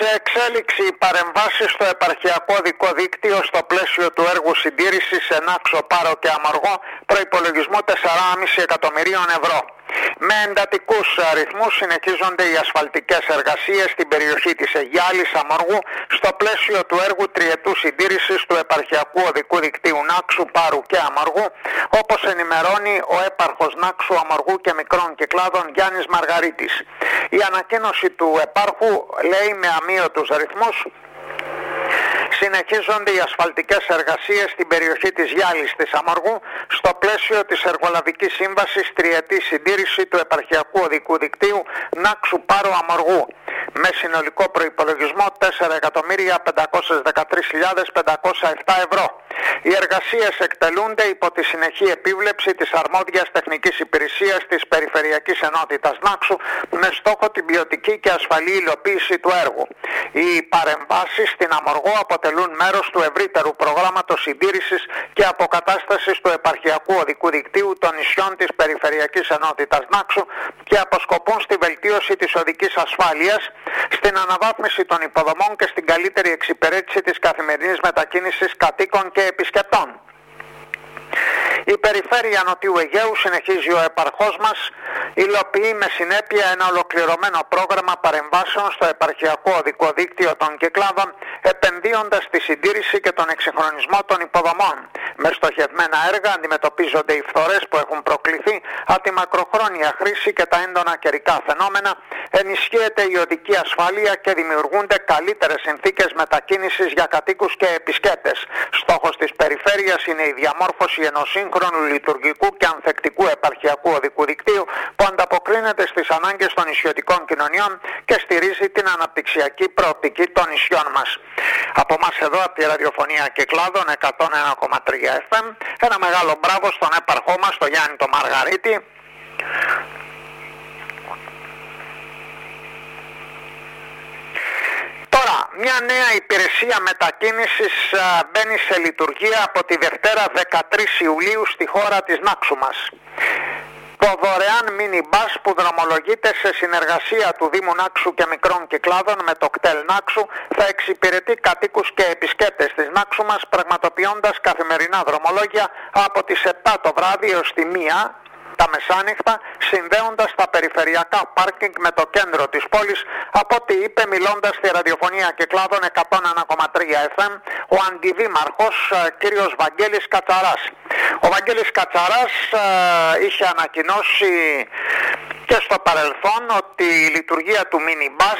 σε εξέλιξη οι παρεμβάσεις στο επαρχιακό οδικό δίκτυο στο πλαίσιο του έργου συντήρησης σε Νάξο, Πάρο και Αμοργό, προϋπολογισμό 4,5 εκατομμυρίων ευρώ. Με εντατικούς αριθμούς συνεχίζονται οι ασφαλτικές εργασίες στην περιοχή της Αιγιάλης Αμοργού στο πλαίσιο του έργου τριετού συντήρησης του επαρχιακού οδικού δικτύου Νάξου, Πάρου και Αμοργού, όπως ενημερώνει ο έπαρχος Νάξου, Αμοργού και Μικρών Κυκλάδων Γιάννης Μαργαρίτης. Η ανακοίνωση του επάρχου λέει με αμείωτους αριθμούς: συνεχίζονται οι ασφαλτικές εργασίες στην περιοχή της Γιάλης της Αμοργού στο πλαίσιο της εργολαβικής σύμβασης τριετή συντήρηση του επαρχιακού οδικού δικτύου Νάξου, Πάρου, Αμοργού με συνολικό προϋπολογισμό 4.513.507 ευρώ. Οι εργασίες εκτελούνται υπό τη συνεχή επίβλεψη της αρμόδιας τεχνικής υπηρεσίας της Περιφερειακής Ενότητας Νάξου με στόχο την ποιοτική και ασφαλή υλοποίηση του έργου. Οι παρεμβάσεις στην Αμοργό αποτελούν μέρος του ευρύτερου προγράμματος συντήρησης και αποκατάστασης του επαρχιακού οδικού δικτύου των νησιών της Περιφερειακής Ενότητας Νάξου και αποσκοπούν στη βελτίωση της οδικής ασφάλειας, στην αναβάθμιση των υποδομών και στην καλύτερη εξυπηρέτηση της καθημερινής μετακίνησης κατοίκων και επισκεπτών. Η Περιφέρεια Νοτιού Αιγαίου, συνεχίζει ο επαρχός μας, υλοποιεί με συνέπεια ένα ολοκληρωμένο πρόγραμμα παρεμβάσεων στο επαρχιακό οδικό δίκτυο των Κυκλάδων, επενδύοντας στη συντήρηση και τον εξυγχρονισμό των υποδομών. Με στοχευμένα έργα αντιμετωπίζονται οι φθορές που έχουν προκληθεί από τη μακροχρόνια χρήση και τα έντονα καιρικά φαινόμενα, ενισχύεται η οδική ασφάλεια και δημιουργούνται καλύτερες συνθήκες μετακίνησης για κατοίκους και επισκέπτες. Στόχος της Περιφέρειας είναι η διαμόρφωση ενός σύγχρονου, λειτουργικού και ανθεκτικού επαρχιακού οδικού δικτύου που ανταποκρίνεται στις ανάγκες των νησιωτικών κοινωνιών και στηρίζει την αναπτυξιακή προοπτική των νησιών μας. Από μας εδώ, από τη ραδιοφωνία Κυκλάδων 101,3 FM, ένα μεγάλο μπράβο στον έπαρχό μας, τον Γιάννη τον Μαργαρίτη. Τώρα, μια νέα υπηρεσία μετακίνησης μπαίνει σε λειτουργία από τη Δευτέρα 13 Ιουλίου στη χώρα της Νάξου μας. Το δωρεάν μίνι-μπας που δρομολογείται σε συνεργασία του Δήμου Νάξου και Μικρών Κυκλάδων με το κτέλ Νάξου θα εξυπηρετεί κατοίκους και επισκέπτες της Νάξου μας, πραγματοποιώντας καθημερινά δρομολόγια από τις 7 το βράδυ έως τη 1 τα μεσάνυχτα, συνδέοντας τα περιφερειακά πάρκινγκ με το κέντρο της πόλης, από ό,τι είπε μιλώντας στη ραδιοφωνία Κυκλάδων 101,3 FM ο αντιδήμαρχος κύριος Βαγγέλης Κατσαράς. Ο Βαγγέλης Κατσαράς είχε ανακοινώσει και στο παρελθόν ότι η λειτουργία του μίνι-μπας